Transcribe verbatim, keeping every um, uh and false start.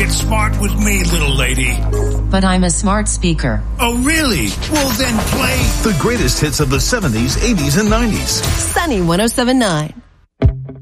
it smart with me, little lady. But I'm a smart speaker. Oh, really? Well, then play the greatest hits of the seventies, eighties, and nineties. Sunny one oh seven point nine.